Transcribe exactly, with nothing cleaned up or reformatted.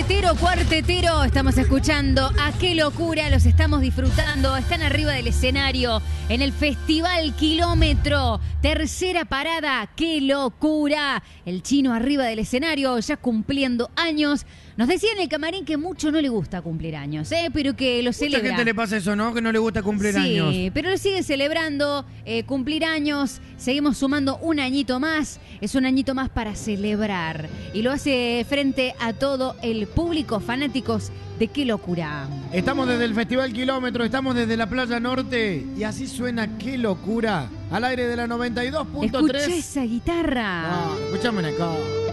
Cuartetero, cuartetero, estamos escuchando a Qué Locura, los estamos disfrutando, están arriba del escenario en el Festival Kilómetro, tercera parada, Qué Locura, el Chino arriba del escenario, ya cumpliendo años. Nos decía en el camarín que mucho no le gusta cumplir años, ¿eh? Pero que lo celebra. Mucha gente le pasa eso, ¿no? Que no le gusta cumplir sí, años. Sí, pero lo sigue celebrando, eh, cumplir años, seguimos sumando un añito más, es un añito más para celebrar. Y lo hace frente a todo el público, fanáticos de Qué Locura. Estamos desde el Festival Kilómetro, estamos desde la Playa Norte y así suena Qué Locura al aire de la noventa y dos punto tres. Escucha esa guitarra. No, escuchame acá.